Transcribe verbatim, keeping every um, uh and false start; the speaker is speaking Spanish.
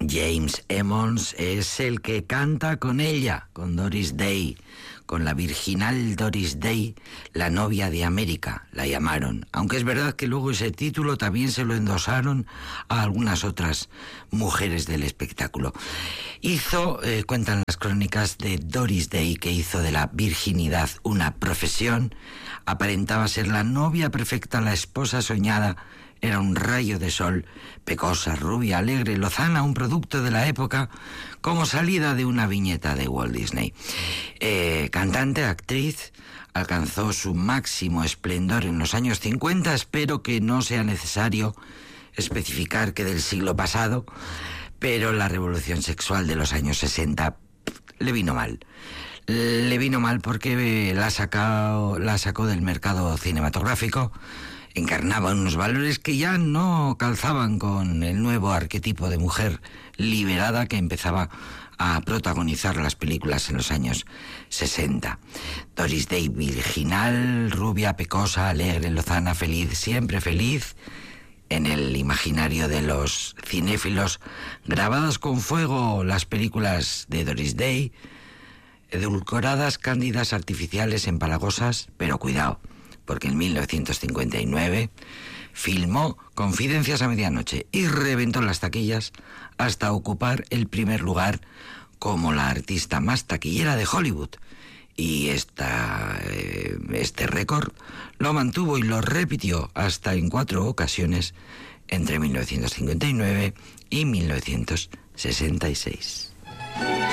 James Emmons es el que canta con ella, con Doris Day, con la virginal Doris Day, la novia de América, la llamaron. Aunque es verdad que luego ese título también se lo endosaron a algunas otras mujeres del espectáculo. Hizo, eh, cuentan las crónicas de Doris Day, que hizo de la virginidad una profesión, aparentaba ser la novia perfecta, la esposa soñada. Era un rayo de sol, pecosa, rubia, alegre, lozana, un producto de la época, como salida de una viñeta de Walt Disney. Eh, cantante, actriz, alcanzó su máximo esplendor en los años cincuenta, espero que no sea necesario especificar que del siglo pasado, pero la revolución sexual de los años sesenta le vino mal. Le vino mal porque la, sacó, la sacó del mercado cinematográfico. Encarnaba unos valores que ya no calzaban con el nuevo arquetipo de mujer liberada que empezaba a protagonizar las películas en los años sesenta. Doris Day, virginal, rubia, pecosa, alegre, lozana, feliz, siempre feliz, en el imaginario de los cinéfilos, grabadas con fuego las películas de Doris Day, edulcoradas, cándidas, artificiales, empalagosas, pero cuidado, porque en mil novecientos cincuenta y nueve filmó Confidencias a medianoche y reventó las taquillas hasta ocupar el primer lugar como la artista más taquillera de Hollywood. Y esta, eh, este récord lo mantuvo y lo repitió hasta en cuatro ocasiones entre mil novecientos cincuenta y nueve y mil novecientos sesenta y seis.